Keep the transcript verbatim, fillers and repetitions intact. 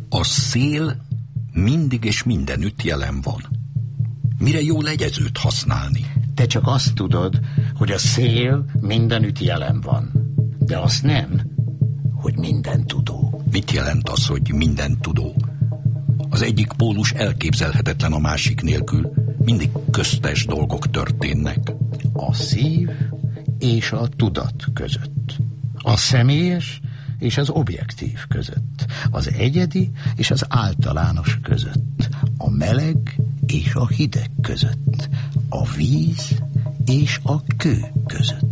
A szél mindig és mindenütt jelen van. Mire jó legyezőt használni? Te csak azt tudod, hogy a szél mindenütt jelen van. De azt nem, hogy mindentudó. Mit jelent az, hogy mindentudó? Az egyik pólus elképzelhetetlen a másik nélkül. Mindig köztes dolgok történnek. A szív és a tudat között. A személyes és az objektív között. Az egyedi és az általános között. A meleg és a hideg között. A víz és a kő között.